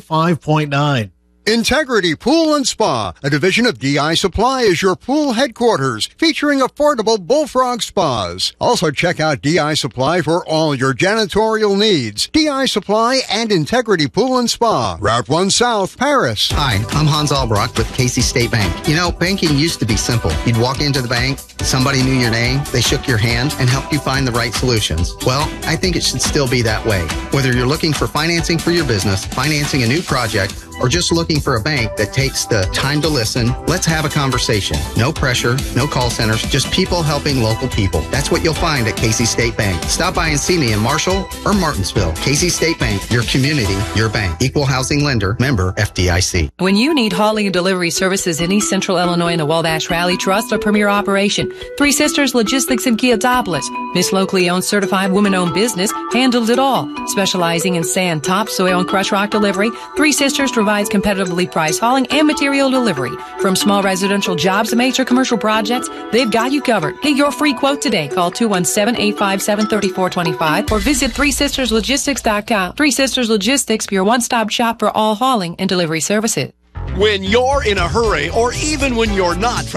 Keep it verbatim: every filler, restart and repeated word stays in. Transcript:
five point nine. Integrity Pool and Spa, a division of D I Supply, is your pool headquarters, featuring affordable bullfrog spas. Also check out D I Supply for all your janitorial needs. D I Supply and Integrity Pool and Spa, Route one South, Paris. Hi, I'm Hans Albrock with Casey State Bank. You know, banking used to be simple. You'd walk into the bank, somebody knew your name, they shook your hand, and helped you find the right solutions. Well, I think it should still be that way. Whether you're looking for financing for your business, financing a new project, or just looking for a bank that takes the time to listen, let's have a conversation. No pressure, no call centers, just people helping local people. That's what you'll find at Casey State Bank. Stop by and see me in Marshall or Martinsville. Casey State Bank, your community, your bank. Equal housing lender, member F D I C. When you need hauling and delivery services in East Central Illinois in the Wabash Rally Trust, a premier operation, Three Sisters Logistics in Keotopolis. Miss locally owned certified woman-owned business handles it all. Specializing in sand, topsoil, and crushed rock delivery, Three Sisters provides competitively priced hauling and material delivery. From small residential jobs to major commercial projects, they've got you covered. Get your free quote today. Call two one seven, eight five seven, three four two five or visit three sisters logistics dot com. Three Sisters Logistics, your one-stop shop for all hauling and delivery services. When you're in a hurry, or even when you're not,